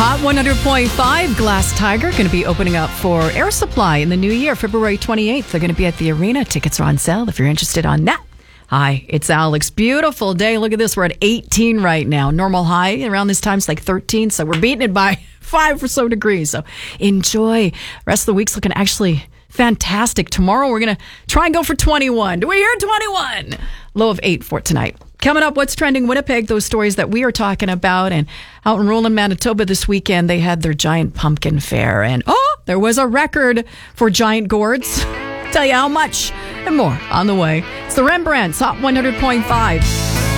Hot 100.5 Glass Tiger going to be opening up for Air Supply in the new year, February 28th. They're going to be at the arena. Tickets are on sale if you're interested on that. Hi, it's Alex. Beautiful day. Look at this. We're at 18 right now. Normal high around this time is like 13, so we're beating it by 5 or so degrees. So enjoy. Rest of the week's looking actually fantastic. Tomorrow we're going to try and go for 21. Do we hear 21? Low of 8 for tonight. Coming up, what's trending Winnipeg, those stories that we are talking about. And out in Roland, Manitoba this weekend, they had their giant pumpkin fair. And there was a record for giant gourds. Tell you how much and more on the way. It's the Rembrandts, Hot 100.5.